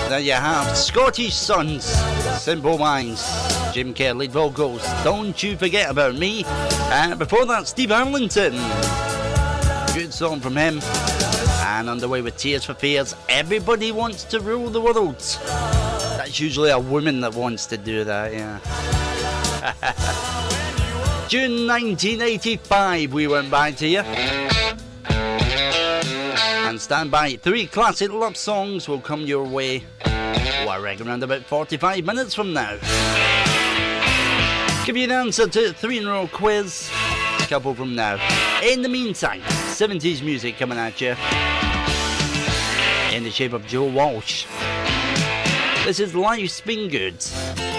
There you have Scottish Sons, Simple Minds, Jim Kerr lead vocals, Don't You Forget About Me, and before that Steve Arlington, good song from him, and underway with Tears for Fears, Everybody Wants to Rule the World. That's usually a woman that wants to do that, yeah. June 1985 we went by to you. And stand by, 3 classic love songs will come your way, I reckon around about 45 minutes from now. Give you an answer to a 3-in-a-row quiz, a couple from now. In the meantime, 70s music coming at you, in the shape of Joe Walsh. This is Life's Been Good.